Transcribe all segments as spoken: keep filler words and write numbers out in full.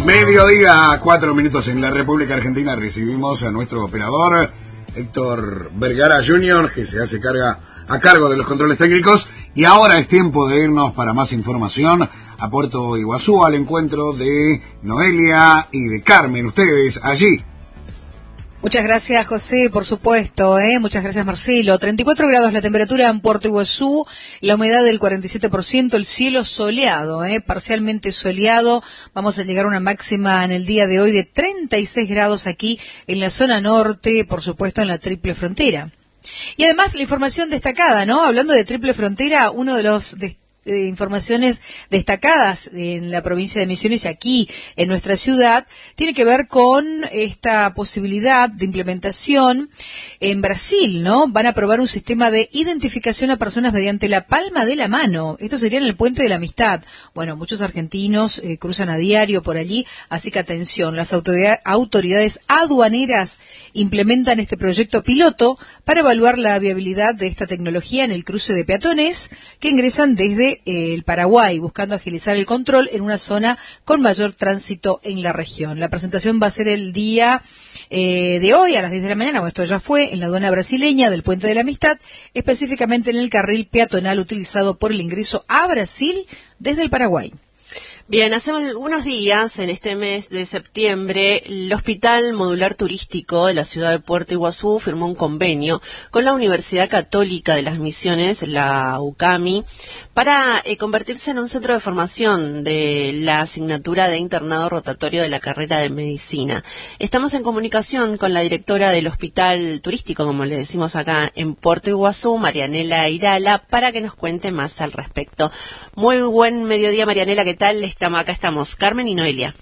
Mediodía, cuatro minutos en la República Argentina. Recibimos a nuestro operador Héctor Vergara junior, que se hace carga a cargo de los controles técnicos. Y ahora es tiempo de irnos para más información a Puerto Iguazú, al encuentro de Noelia y de Carmen. Ustedes allí. Muchas gracias, José, por supuesto, ¿eh? Muchas gracias, Marcelo. treinta y cuatro grados la temperatura en Puerto Iguazú, la humedad del cuarenta y siete por ciento, el cielo soleado, ¿eh? Parcialmente soleado. Vamos a llegar a una máxima en el día de hoy de treinta y seis grados aquí en la zona norte, por supuesto en la triple frontera. Y además la información destacada, ¿no? Hablando de triple frontera, uno de los destacados Eh, informaciones destacadas en la provincia de Misiones, aquí en nuestra ciudad, tiene que ver con esta posibilidad de implementación en Brasil, ¿no? Van a probar un sistema de identificación a personas mediante la palma de la mano. Esto sería en el Puente de la Amistad. Bueno, muchos argentinos eh, cruzan a diario por allí, así que atención, las autoridad, autoridades aduaneras implementan este proyecto piloto para evaluar la viabilidad de esta tecnología en el cruce de peatones que ingresan desde el Paraguay, buscando agilizar el control en una zona con mayor tránsito en la región. La presentación va a ser el día eh, de hoy a las diez de la mañana, o esto ya fue, en la aduana brasileña del Puente de la Amistad, específicamente en el carril peatonal utilizado por el ingreso a Brasil desde el Paraguay. Bien, hace algunos días, en este mes de septiembre, el Hospital Modular Turístico de la ciudad de Puerto Iguazú firmó un convenio con la Universidad Católica de las Misiones, la UCAMI, para eh, convertirse en un centro de formación de la asignatura de internado rotatorio de la carrera de medicina. Estamos en comunicación con la directora del Hospital Turístico, como le decimos acá en Puerto Iguazú, Marianela Irala, para que nos cuente más al respecto. Muy buen mediodía, Marianela, ¿qué tal? Estamos, acá estamos, Carmen y Noelia.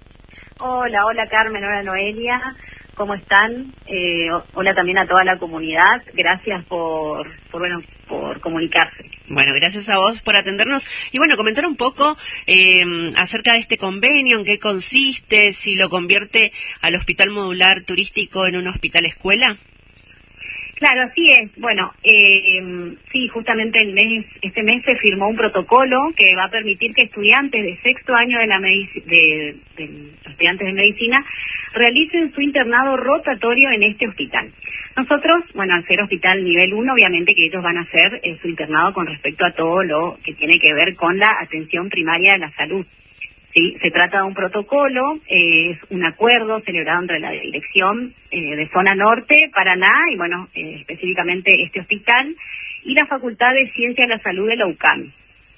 Hola, hola Carmen, hola Noelia, ¿cómo están? Eh, hola también a toda la comunidad, gracias por, por, bueno, por comunicarse. Bueno, gracias a vos por atendernos. Y bueno, comentar un poco eh, acerca de este convenio, en qué consiste, si lo convierte al Hospital Modular Turístico en un hospital escuela. Claro, así es. Bueno, eh, sí, justamente el mes, este mes se firmó un protocolo que va a permitir que estudiantes de sexto año de la medic- de, de estudiantes de medicina realicen su internado rotatorio en este hospital. Nosotros, bueno, al ser hospital nivel uno, obviamente que ellos van a hacer eh, su internado con respecto a todo lo que tiene que ver con la atención primaria de la salud. Sí, se trata de un protocolo, eh, es un acuerdo celebrado entre la Dirección eh, de Zona Norte, Paraná, y bueno, eh, específicamente este hospital, y la Facultad de Ciencia de la Salud de la UCAMI.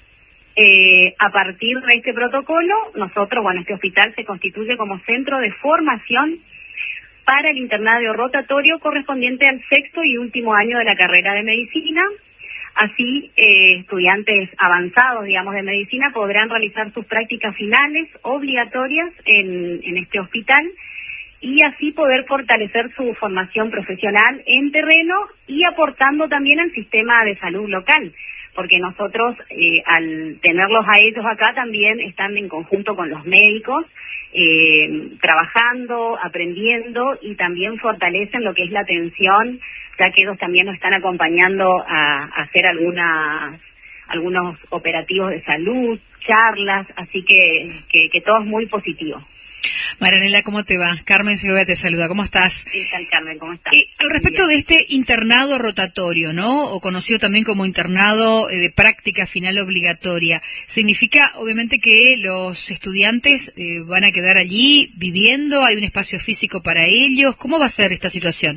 Eh, a partir de este protocolo, nosotros, bueno, este hospital se constituye como centro de formación para el internado rotatorio correspondiente al sexto y último año de la carrera de medicina. Así, eh, estudiantes avanzados, digamos, de medicina podrán realizar sus prácticas finales obligatorias en, en este hospital y así poder fortalecer su formación profesional en terreno y aportando también al sistema de salud local, porque nosotros, eh, al tenerlos a ellos acá, también están en conjunto con los médicos, eh, trabajando, aprendiendo y también fortalecen lo que es la atención, ya que ellos también nos están acompañando a, a hacer algunas, algunos operativos de salud, charlas, así que, que, que todo es muy positivo. Marianela, ¿cómo te va? Carmen Segovia te saluda, ¿cómo estás? ¿Qué tal, Carmen? ¿Cómo estás? Eh, al respecto de este internado rotatorio, ¿no? O conocido también como internado eh, de práctica final obligatoria, significa obviamente que los estudiantes eh, van a quedar allí viviendo, hay un espacio físico para ellos, ¿cómo va a ser esta situación?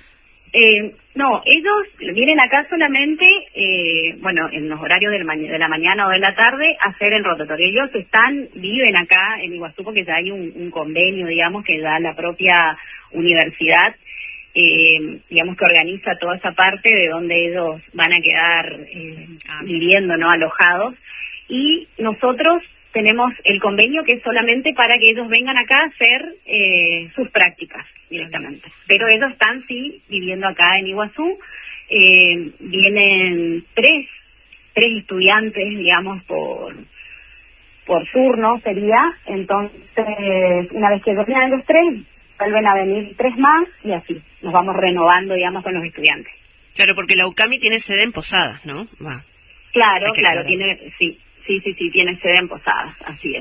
Eh, no, ellos vienen acá solamente, eh, bueno, en los horarios del ma- de la mañana o de la tarde, a hacer el rotatorio. Ellos están, viven acá en Iguazú porque ya hay un, un convenio, digamos, que da la propia universidad, eh, digamos, que organiza toda esa parte de donde ellos van a quedar eh, viviendo, ¿no?, alojados. Y nosotros tenemos el convenio que es solamente para que ellos vengan acá a hacer eh, sus prácticas directamente. Pero ellos están, sí, viviendo acá en Iguazú. Eh, vienen tres, tres estudiantes, digamos, por por turno sería. Entonces, una vez que terminan los tres, vuelven a venir tres más y así nos vamos renovando, digamos, con los estudiantes. Claro, porque la UCAMI tiene sede en Posadas, ¿no? Va. Claro, claro, tiene, sí, sí, sí, sí, tiene sede en Posadas, así es.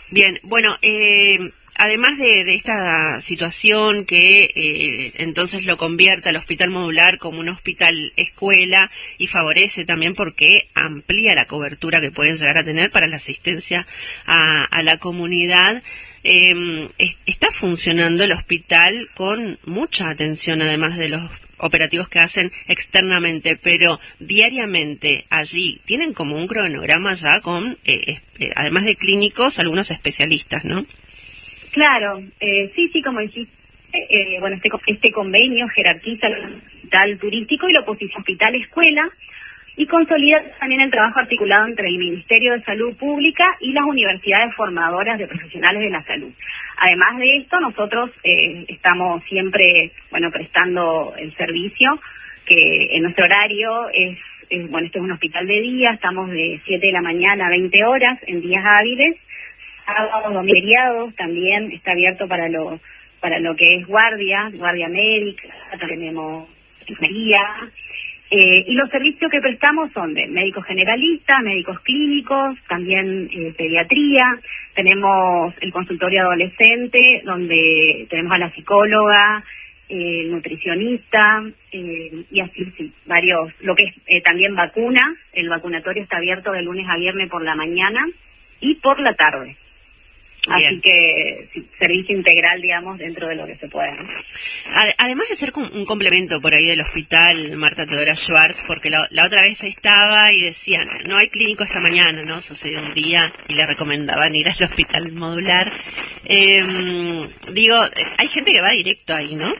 Bien, bueno, eh, además de, de esta situación que eh, entonces lo convierte al hospital modular como un hospital escuela y favorece también porque amplía la cobertura que pueden llegar a tener para la asistencia a, a la comunidad, eh, está funcionando el hospital con mucha atención, además de los operativos que hacen externamente, pero diariamente allí tienen como un cronograma ya con, eh, eh, además de clínicos, algunos especialistas, ¿no? Claro, eh, sí, sí, como dijiste, eh, bueno, este, este convenio jerarquiza el hospital turístico y lo posiciona hospital escuela y consolida también el trabajo articulado entre el Ministerio de Salud Pública y las universidades formadoras de profesionales de la salud. Además de esto, nosotros eh, estamos siempre, bueno, prestando el servicio, que en nuestro horario es, es, bueno, este es un hospital de día, estamos de siete de la mañana a veinte horas en días hábiles, sábados, domingos, feriados, también está abierto para lo, para lo que es guardia, guardia médica, tenemos enfermería. Eh, y los servicios que prestamos son de médicos generalistas, médicos clínicos, también eh, pediatría, tenemos el consultorio adolescente, donde tenemos a la psicóloga, eh, nutricionista, eh, y así, sí, varios, lo que es eh, también vacuna, el vacunatorio está abierto de lunes a viernes por la mañana y por la tarde. Bien. Así que sí, servicio integral, digamos, dentro de lo que se pueda, ¿no? Además de ser un complemento por ahí del hospital Marta Teodora Schwarz, porque la, la otra vez estaba y decían, no hay clínico esta mañana, ¿no? Sucedió un día y le recomendaban ir al hospital modular. Eh, digo, hay gente que va directo ahí, ¿no?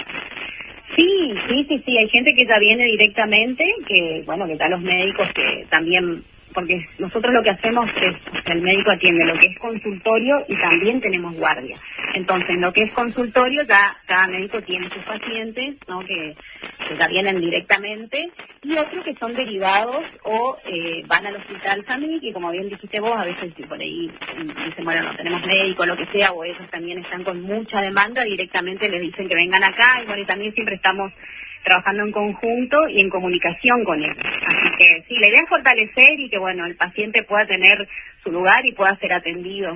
Sí, sí, sí, sí, hay gente que ya viene directamente, que, bueno, que están los médicos que también... porque nosotros lo que hacemos es, o sea, el médico atiende lo que es consultorio y también tenemos guardia. Entonces, en lo que es consultorio, ya cada médico tiene sus pacientes, ¿no? Que, que ya vienen directamente, y otros que son derivados o eh, van al hospital Samil, y como bien dijiste vos, a veces si por ahí dicen, bueno, no tenemos médico, lo que sea, o ellos también están con mucha demanda, directamente les dicen que vengan acá, y bueno, y también siempre estamos trabajando en conjunto y en comunicación con ellos. Así que sí, la idea es fortalecer y que, bueno, el paciente pueda tener su lugar y pueda ser atendido.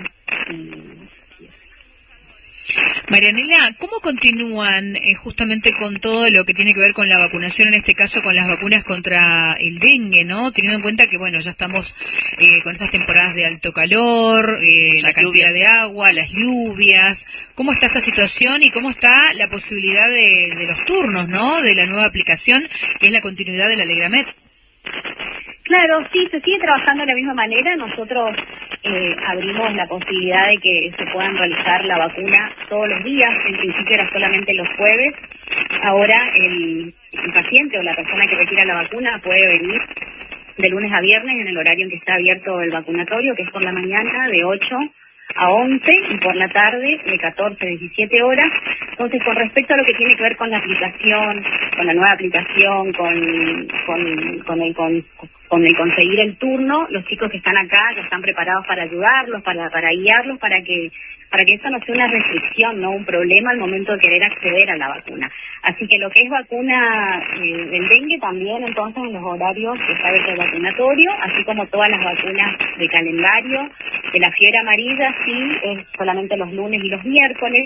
Marianela, ¿cómo continúan eh, justamente con todo lo que tiene que ver con la vacunación, en este caso con las vacunas contra el dengue, ¿no? Teniendo en cuenta que, bueno, ya estamos eh, con estas temporadas de alto calor, eh, la cantidad lluvias. de agua, las lluvias. ¿Cómo está esta situación y cómo está la posibilidad de, de los turnos, ¿no? De la nueva aplicación, que es la continuidad de la Alegramed. Claro, sí, se sigue trabajando de la misma manera. Nosotros eh, abrimos la posibilidad de que se puedan realizar la vacuna todos los días. En principio era solamente los jueves. Ahora el, el paciente o la persona que requiera la vacuna puede venir de lunes a viernes en el horario en que está abierto el vacunatorio, que es por la mañana de ocho a once y por la tarde de catorce a diecisiete horas. Entonces, con respecto a lo que tiene que ver con la aplicación, con la nueva aplicación, con, con, con, el, con, con el conseguir el turno, los chicos que están acá ya están preparados para ayudarlos, para, para guiarlos, para que para que esto no sea una restricción, no un problema al momento de querer acceder a la vacuna. Así que lo que es vacuna eh, del dengue también, entonces, en los horarios que está abierto el vacunatorio, así como todas las vacunas de calendario. De la fiebre amarilla, sí, es solamente los lunes y los miércoles.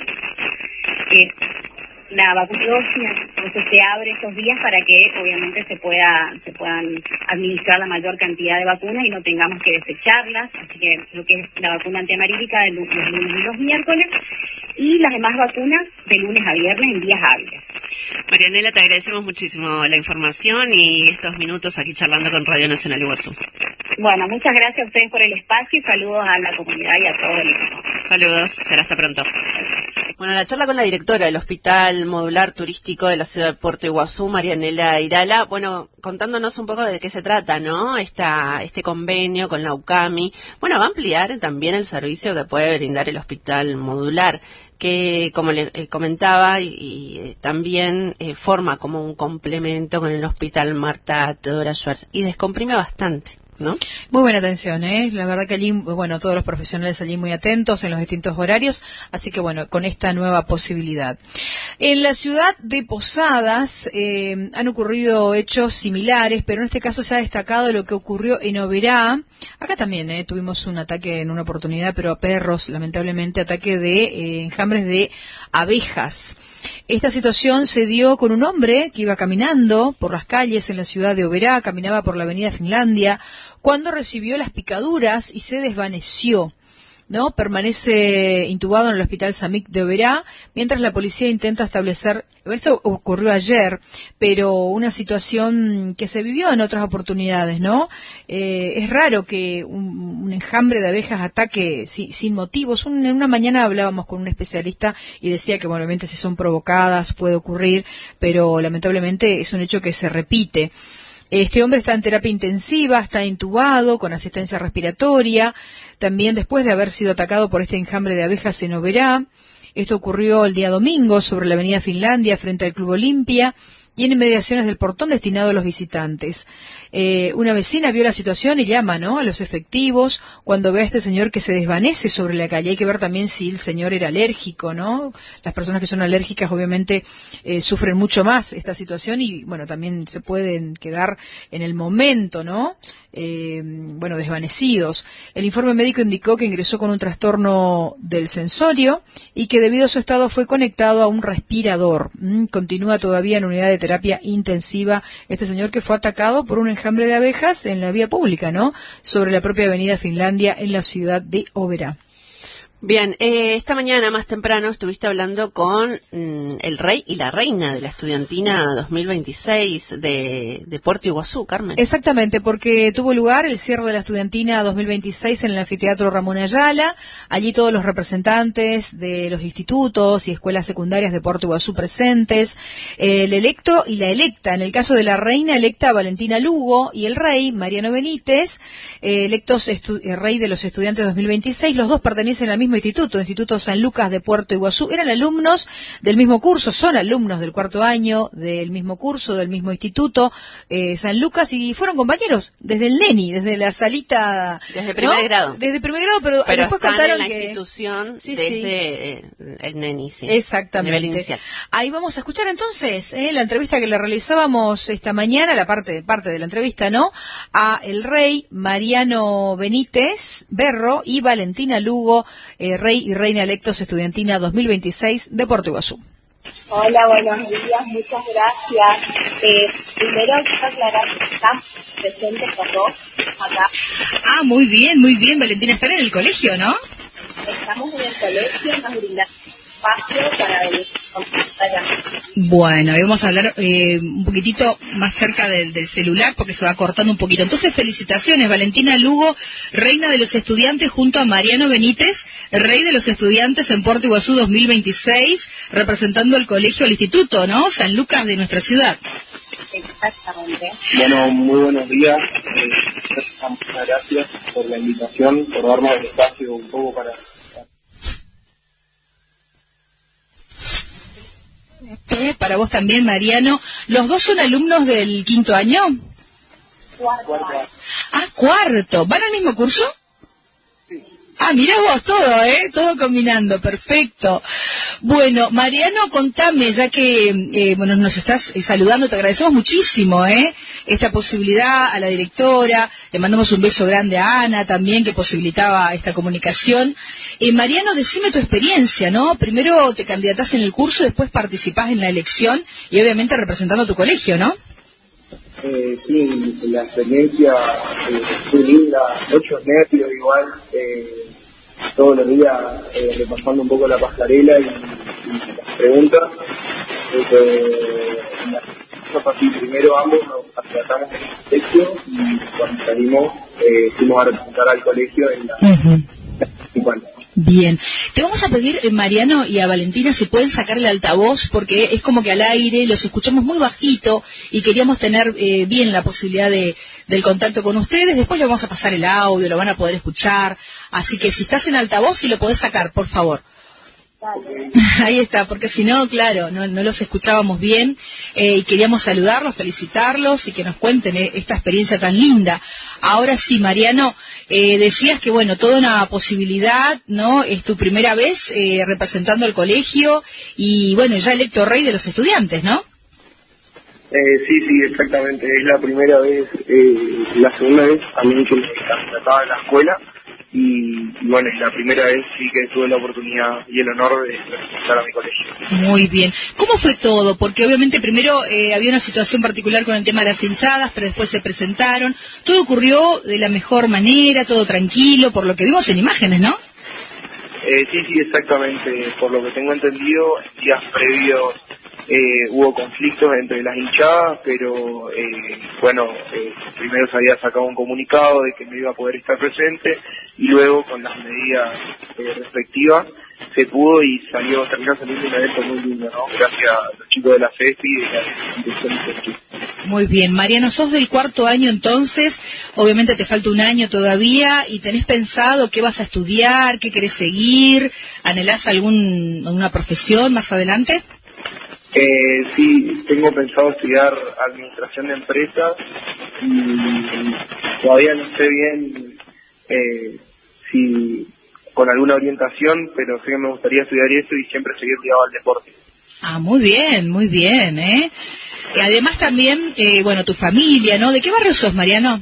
Eh, la vacunación, entonces se abre esos días para que obviamente se pueda se puedan administrar la mayor cantidad de vacunas y no tengamos que desecharlas. Así que lo que es la vacuna antiamarílica de los lunes y los miércoles, y las demás vacunas de lunes a viernes en días hábiles. Marianela, te agradecemos muchísimo la información y estos minutos aquí charlando con Radio Nacional Iguazú. Bueno, muchas gracias a ustedes por el espacio y saludos a la comunidad y a todo el equipo. Saludos, será hasta pronto. Bueno, la charla con la directora del Hospital Modular Turístico de la ciudad de Puerto Iguazú, Marianela Irala, bueno, contándonos un poco de qué se trata, ¿no? Esta, este convenio con la UCAMI. Bueno, va a ampliar también el servicio que puede brindar el Hospital Modular, que, como le eh, comentaba, y, y eh, también eh, forma como un complemento con el Hospital Marta Teodora Schwarz y descomprime bastante. ¿no? Muy buena atención, ¿eh? La verdad que allí, bueno, todos los profesionales allí muy atentos en los distintos horarios, así que bueno, con esta nueva posibilidad. En la ciudad de Posadas eh, han ocurrido hechos similares, pero en este caso se ha destacado lo que ocurrió en Oberá. Acá también eh, tuvimos un ataque en una oportunidad, pero a perros, lamentablemente, ataque de eh, enjambres de abejas. Esta situación se dio con un hombre que iba caminando por las calles en la ciudad de Oberá, caminaba por la avenida Finlandia, cuando recibió las picaduras y se desvaneció, ¿no? Permanece intubado en el hospital Samik de Oberá, mientras la policía intenta establecer, esto ocurrió ayer, pero una situación que se vivió en otras oportunidades, ¿no? Eh, es raro que un, un enjambre de abejas ataque sin, sin motivos. Un, en una mañana hablábamos con un especialista y decía que, bueno, obviamente si son provocadas puede ocurrir, pero lamentablemente es un hecho que se repite. Este hombre está en terapia intensiva, está intubado, con asistencia respiratoria, también después de haber sido atacado por este enjambre de abejas en Oberá. Esto ocurrió el día domingo sobre la avenida Finlandia, frente al Club Olimpia, y en inmediaciones del portón destinado a los visitantes. Eh, una vecina vio la situación y llama, ¿no?, a los efectivos cuando ve a este señor que se desvanece sobre la calle. Hay que ver también si el señor era alérgico, ¿no? Las personas que son alérgicas obviamente eh, sufren mucho más esta situación y, bueno, también se pueden quedar en el momento, ¿no?, Eh, bueno, desvanecidos. El informe médico indicó que ingresó con un trastorno del sensorio y que debido a su estado fue conectado a un respirador. Mm, continúa todavía en unidad de terapia intensiva este señor que fue atacado por un enjambre de abejas en la vía pública, ¿no?, sobre la propia avenida Finlandia en la ciudad de Oberá. Bien, eh, esta mañana más temprano estuviste hablando con mm, el rey y la reina de la estudiantina dos mil veintiséis de, de Puerto Iguazú, Carmen. Exactamente, porque tuvo lugar el cierre de la estudiantina dos mil veintiséis en el anfiteatro Ramón Ayala. Allí todos los representantes de los institutos y escuelas secundarias de Puerto Iguazú presentes, eh, el electo y la electa. En el caso de la reina electa, Valentina Lugo, y el rey, Mariano Benítez, eh, electos estu- eh, rey de los estudiantes dos mil veintiséis. Los dos pertenecen al mismo instituto, Instituto San Lucas de Puerto Iguazú. Eran alumnos del mismo curso, son alumnos del cuarto año del mismo curso, del mismo instituto eh, San Lucas, y fueron compañeros desde el Neni, desde la salita, desde primer ¿no? grado. Desde primer grado, pero, pero después están contaron en la que institución sí, desde sí. Eh, el Neni, sí. Exactamente. Ahí vamos a escuchar entonces eh, la entrevista que le realizábamos esta mañana, la parte parte de la entrevista, ¿no?, a el rey Mariano Benítez Berro y Valentina Lugo, eh, rey y reina electos estudiantina dos mil veintiséis de Puerto Iguazú. Hola, buenos días, muchas gracias. Eh, primero quiero aclarar que están presentes los dos acá. Ah, muy bien, muy bien, Valentina, están en el colegio, ¿no? Estamos en el colegio, nos brindan espacio para venir con Bueno, hoy vamos a hablar eh, un poquitito más cerca del, del celular porque se va cortando un poquito. Entonces, felicitaciones, Valentina Lugo, reina de los estudiantes, junto a Mariano Benítez, rey de los estudiantes en Puerto Iguazú dos mil veintiséis, representando el colegio, el instituto, ¿no?, San Lucas de nuestra ciudad. Exactamente. Bueno, muy buenos días. Eh, muchas gracias por la invitación, por darnos el espacio un poco para... Para vos también, Mariano. ¿Los dos son alumnos del quinto año? Cuarto. Ah, cuarto. ¿Van al mismo curso? Sí. Ah, mirá vos, todo, ¿eh? Todo combinando, perfecto. Bueno, Mariano, contame, ya que, eh, bueno, nos estás eh, saludando, te agradecemos muchísimo, ¿eh? Esta posibilidad a la directora, le mandamos un beso grande a Ana también, que posibilitaba esta comunicación. Eh, Mariano, decime tu experiencia, ¿no? Primero te candidatás en el curso, después participás en la elección y obviamente representando a tu colegio, ¿no? Eh, sí, la experiencia eh, fue linda, muchos nervios igual, eh, todos los días eh, repasando un poco la pasarela y, y las preguntas. Eh, así, primero ambos nos tratamos en el colegio y cuando salimos eh, fuimos a representar al colegio en la Uh-huh. cincuenta. Bien, te vamos a pedir, eh, Mariano y a Valentina, si pueden sacar el altavoz, porque es como que al aire los escuchamos muy bajito y queríamos tener eh, bien la posibilidad de del contacto con ustedes. Después le vamos a pasar el audio, lo van a poder escuchar, así que si estás en altavoz, si lo podés sacar, por favor. Ahí está, porque si no, claro, no, no los escuchábamos bien eh, y queríamos saludarlos, felicitarlos y que nos cuenten eh, esta experiencia tan linda. Ahora sí, Mariano, eh, decías que, bueno, toda una posibilidad, ¿no? Es tu primera vez eh, representando al colegio y, bueno, ya electo rey de los estudiantes, ¿no? Eh, sí, sí, exactamente. Es la primera vez, eh, la segunda vez a mí que me candidataba en la escuela. Y, y bueno, es la primera vez sí que tuve la oportunidad y el honor de representar a mi colegio. Muy bien. ¿Cómo fue todo? Porque obviamente primero eh, había una situación particular con el tema de las hinchadas, pero después se presentaron. Todo ocurrió de la mejor manera, todo tranquilo, por lo que vimos en imágenes, ¿no? Eh, sí, sí, exactamente. Por lo que tengo entendido, en días previos eh, hubo conflictos entre las hinchadas, pero eh, bueno, eh, primero se había sacado un comunicado de que no iba a poder estar presente y luego con las medidas eh, respectivas se pudo y salió, terminó saliendo un evento muy lindo, ¿no? Gracias a los chicos de la FESPI y de la Dirección de Festi. Muy bien. Mariano, sos del cuarto año entonces, obviamente te falta un año todavía, y tenés pensado qué vas a estudiar, qué querés seguir, ¿anhelás algún, alguna profesión más adelante? Eh, sí, tengo pensado estudiar administración de empresas y todavía no sé bien eh, si con alguna orientación, pero sé que me gustaría estudiar eso y siempre seguir ligado al deporte. Ah, muy bien, muy bien, ¿eh? Y además también, eh, bueno, tu familia, ¿no? ¿De qué barrio sos, Mariano?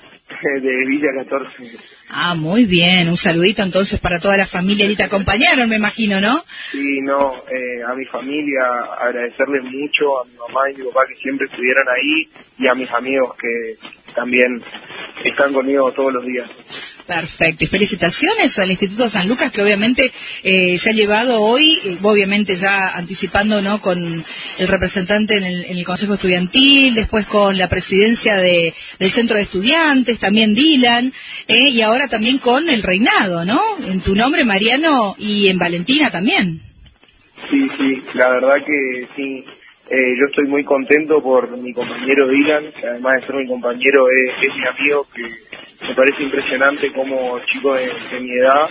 De Villa catorce. Ah, muy bien, un saludito entonces para toda la familia. Y te acompañaron, me imagino, ¿no? Sí, no, eh, a mi familia agradecerles mucho, a mi mamá y mi papá que siempre estuvieron ahí y a mis amigos que también están conmigo todos los días. Perfecto, y felicitaciones al Instituto San Lucas, que obviamente eh, se ha llevado hoy, eh, obviamente ya anticipando, ¿no?, con el representante en el, en el Consejo Estudiantil, después con la presidencia de, del Centro de Estudiantes, también Dylan, eh, y ahora también con el reinado, ¿no?, en tu nombre, Mariano, y en Valentina también. Sí, sí, la verdad que sí. Eh, yo estoy muy contento por mi compañero Dylan, que además de ser mi compañero es, es mi amigo, que me parece impresionante cómo chicos de, de mi edad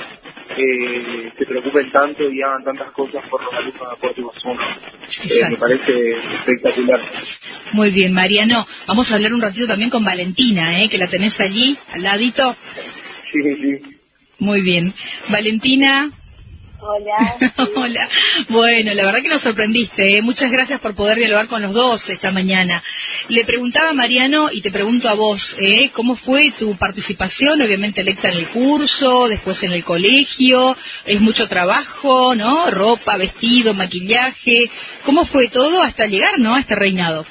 eh, se preocupen tanto y hagan tantas cosas por los alumnos de Puerto Iguazú. Eh, me parece espectacular. Muy bien, Mariano. Vamos a hablar un ratito también con Valentina, ¿eh? Que la tenés allí, al ladito. Sí, sí. Muy bien. Valentina. Hola. Hola. Bueno, la verdad que nos sorprendiste, ¿eh? Muchas gracias por poder dialogar con los dos esta mañana. Le preguntaba a Mariano y te pregunto a vos, ¿eh? ¿Cómo fue tu participación? Obviamente electa en el curso, después en el colegio, es mucho trabajo, ¿no? Ropa, vestido, maquillaje. ¿Cómo fue todo hasta llegar, ¿no?, a este reinado?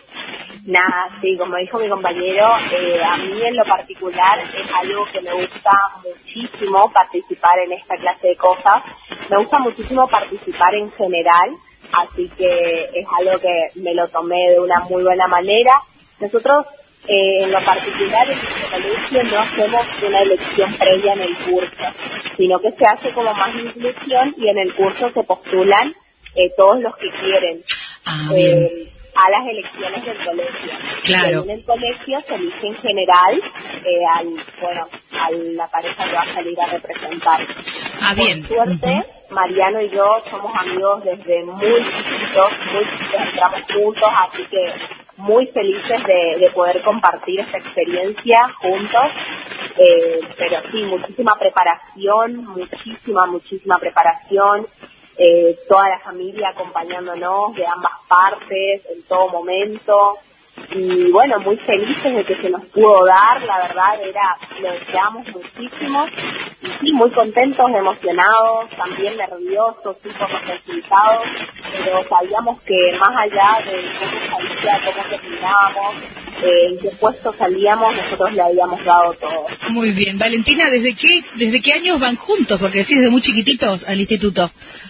Nada, sí, como dijo mi compañero, eh, a mí en lo particular es algo que me gusta muchísimo participar en esta clase de cosas. Me gusta muchísimo participar en general, así que es algo que me lo tomé de una muy buena manera. Nosotros, eh, en lo particular, en nuestro colegio no hacemos una elección previa en el curso, sino que se hace como más inclusión y en el curso se postulan eh, todos los que quieren. Ah, bien. Eh, a las elecciones del colegio. Claro. En el colegio se elige en general eh, al, bueno, a la pareja que va a salir a representar. Ah, bien. Por suerte, uh-huh. Mariano y yo somos amigos desde muy chiquitos, muy chiquitos, entramos juntos, así que muy felices de, de poder compartir esta experiencia juntos. Eh, pero sí, muchísima preparación, muchísima, muchísima preparación. Eh, toda la familia acompañándonos de ambas partes en todo momento y bueno, muy felices de que se nos pudo dar, la verdad era, lo deseamos muchísimo y sí, muy contentos, emocionados, también nerviosos, un poco sensibilizados, pero sabíamos que más allá de cómo salía, cómo terminábamos, eh, en qué puesto salíamos, nosotros le habíamos dado todo. Muy bien. Valentina, ¿desde qué, desde qué años van juntos? Porque decís desde muy chiquititos al instituto.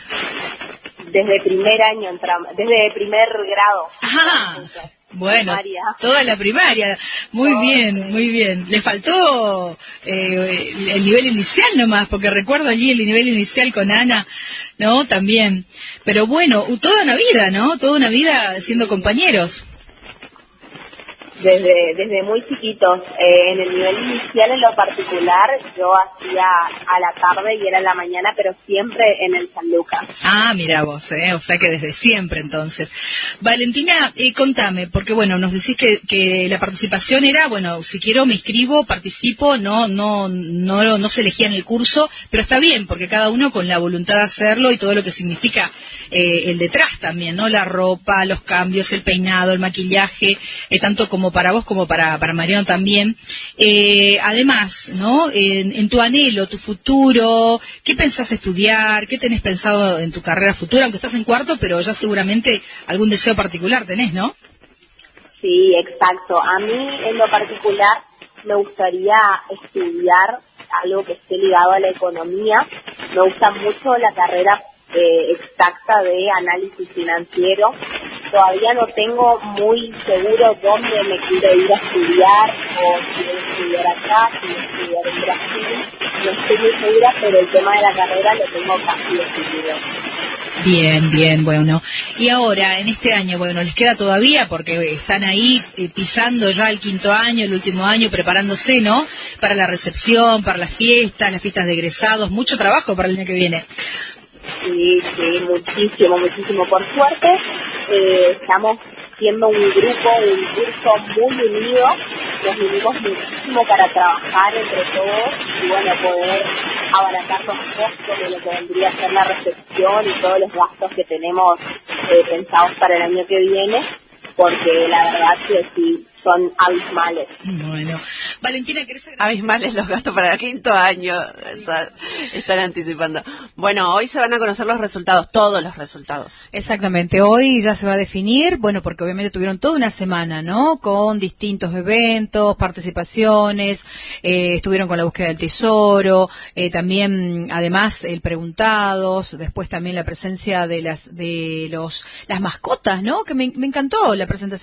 Desde primer año entramos, desde primer grado. Ah, bueno, primaria. Toda la primaria. Muy oh, bien, muy bien. Le faltó eh, el nivel inicial nomás, porque recuerdo allí el nivel inicial con Ana, ¿no? También. Pero bueno, toda una vida, ¿no? Toda una vida siendo compañeros. Desde, desde muy chiquitos. Eh, en el nivel inicial, en lo particular, yo hacía a la tarde y era en la mañana, pero siempre en el San Lucas. Ah, mira vos, ¿eh? O sea que desde siempre entonces. Valentina, eh, contame, porque bueno, nos decís que, que la participación era, bueno, si quiero me inscribo, participo, no, no, no, no se elegía en el curso, pero está bien, porque cada uno con la voluntad de hacerlo y todo lo que significa eh, el detrás también, ¿no? La ropa, los cambios, el peinado, el maquillaje, eh, tanto como para vos como para, para Mariano también. Eh, además, ¿no? En, en tu anhelo, tu futuro, ¿qué pensás estudiar? ¿Qué tenés pensado en tu carrera futura? Aunque estás en cuarto, pero ya seguramente algún deseo particular tenés, ¿no? Sí, exacto. A mí, en lo particular, me gustaría estudiar algo que esté ligado a la economía. Me gusta mucho la carrera eh, exacta de análisis financiero. Todavía no tengo muy seguro dónde me quiero ir a estudiar, o si quiero estudiar acá, si quiero estudiar en Brasil. No estoy muy segura, pero el tema de la carrera lo tengo casi decidido. Bien, bien, bueno. Y ahora, en este año, bueno, les queda todavía porque están ahí eh, pisando ya el quinto año, el último año, preparándose, ¿no? Para la recepción, para las fiestas, las fiestas de egresados, mucho trabajo para el año que viene. Sí, sí, muchísimo, muchísimo. Por suerte, eh, estamos siendo un grupo, un curso muy unido. Nos unimos muchísimo para trabajar entre todos y, bueno, poder abaratar los costos de lo que vendría a ser la recepción y todos los gastos que tenemos eh, pensados para el año que viene, porque la verdad que sí, son abismales. Bueno, Valentina, ¿querés agregar? Abismales los gastos para el quinto año, o sea, están anticipando. Bueno, hoy se van a conocer los resultados, todos los resultados. Exactamente, hoy ya se va a definir, bueno, porque obviamente tuvieron toda una semana, ¿no? Con distintos eventos, participaciones, eh, estuvieron con la búsqueda del tesoro, eh, también, además, el preguntados, después también la presencia de las, de los, las mascotas, ¿no? Que me, me encantó la presentación